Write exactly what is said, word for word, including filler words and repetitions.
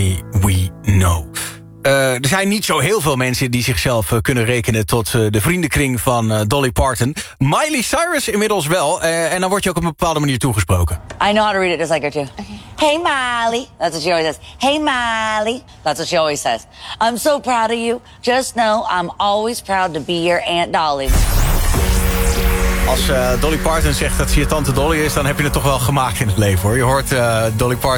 Only We Know. Uh, er zijn niet zo heel veel mensen die zichzelf uh, kunnen rekenen tot uh, de vriendenkring van uh, Dolly Parton. Miley Cyrus inmiddels wel. Uh, en dan word je ook op een bepaalde manier toegesproken. I know how to read it just like her too. Okay. Hey Miley. That's what she always says. Hey Miley. That's what she always says. I'm so proud of you. Just know I'm always proud to be your Aunt Dolly. Als uh, Dolly Parton zegt dat ze je tante Dolly is, dan heb je het toch wel gemaakt in het leven, hoor. Je hoort uh, Dolly Parton